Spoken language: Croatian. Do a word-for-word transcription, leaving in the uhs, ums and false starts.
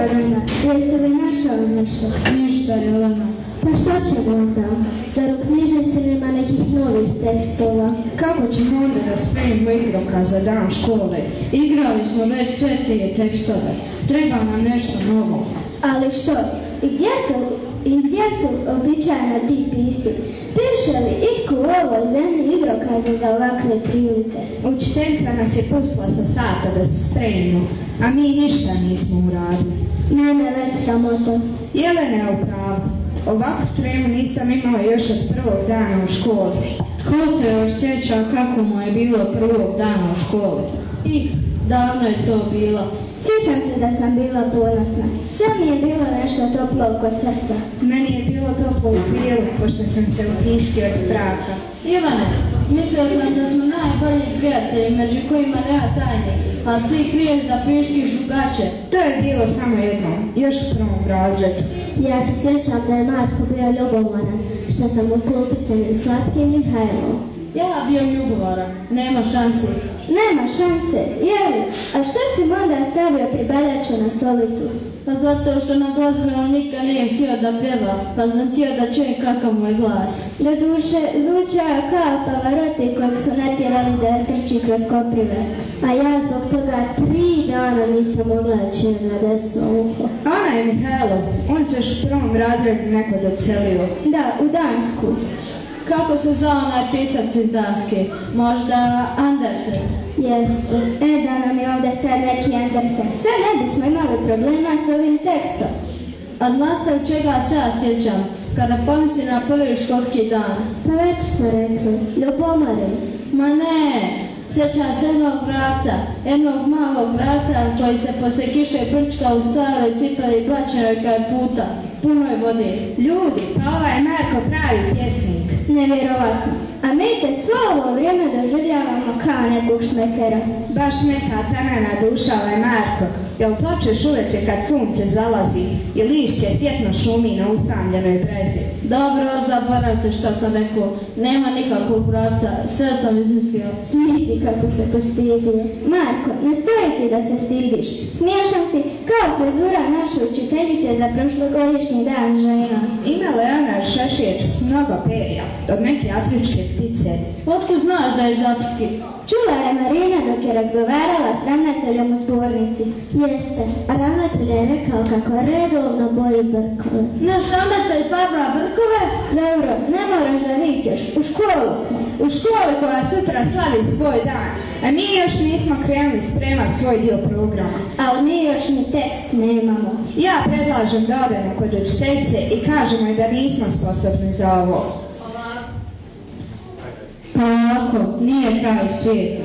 Roma, jesi li našao nešto? Ništa, Jelena. Pa što ćemo onda? Zar u knjižnici nema nekih novih tekstova? Kako ćemo onda da spremimo igrokaz za dan škole? Igrali smo već sve te tekstove. Treba nam nešto novo. Ali što? I gdje su, i gdje su običajno ti pisci? Piše li itko u ovoj zemlji igrokaze za ovakve prilike? Učiteljica nas je poslala sa sata da se spremimo, a mi ništa nismo uradili. Mene već sramota. Jelena je u pravu. Ovakvu tremu nisam imao još od prvog dana u školi. Ko se još sjeća kako mu je bilo prvog dana u školi? I davno je to bilo. Sjećam se da sam bila ponosna. Sve mi je bilo nešto toplo oko srca. Meni je bilo toplo u krilu, pošto sam se utišio od straha. Ivane, mislio sam da smo najbolji prijatelji, među kojima nema tajni, ali ti kriješ da piškiš u gaće. To je bilo samo jedno, još u prvom razredu. Ja se sjećam da je Marko bio ljubomoran, što sam u klupi s jednim slatkim Mihajlom. Ja bio ljubomoran, nema šanse. Nema šanse, jeli? A što si mu onda stavio pribeljaču na stolicu? Pa zato što na glazbenom nikad nije htio da pjeva, pa sam htio da čujem kakav moj glas. Do duše, zvučao kao Pavarotti kojeg su natjerali da trči kroz koprive. A ja zbog toga tri dana nisam mogla da čujem na desno uho. Ona je Mihajlo, on se još u prvom razredu nekod odselio. Da, u Dansku. Kako se zove onaj pisac iz Danske? Možda Andersen? Jeste. E da nam je ovdje sad neki Andersen. Sad ne bismo imali problema s ovim tekstom. A znate li čega se ja sjećam? Kada pomislim na prvi školski dan. Pa već smo rekli, ljubomore. Ma ne, sjećam se jednog bravca, jednog malog bravca koji se poslije kiše prčka u staroj cipeli braćenoj kaj puta, punoj vode. Ljudi, pa ovaj je Marko pravi pjesnik. Nevjerovatno. A mi te svo ovo vrijeme doživljavamo kao nekog šmekera. Baš neka tanana duša ovaj Marko. Jel plačeš uveče kad sunce zalazi i lišće sjetno šumi na usamljenoj brezi? Dobro, zaboravite što sam rekao. Nema nikakvog bravca, sve sam izmislio. Vidi kako se postidio. Marko, ne stoji ti da se stidiš. Smiješan si kao frizura naše učiteljice za prošlogodišnji dan žena. Imala je ona šešir s mnogo perja, od neke afričke ptice. Otkud znaš da je iz Afrike? Čula je Marina dok je razgovarala s ravnateljom u zbornici. Jeste, a ravnatelj je rekao kako redovno boji brkove. Naš ravnatelj Pavla brkove? Dobro, ne moraš da vičeš, u školu smo. U školi koja sutra slavi svoj dan, a mi još nismo krenuli spremati svoj dio programa. Ali mi još ni tekst nemamo. Ja predlažem da odemo kod učiteljice i kažemo joj da nismo sposobni za ovo. Pa ovako, nije kraj svijeta.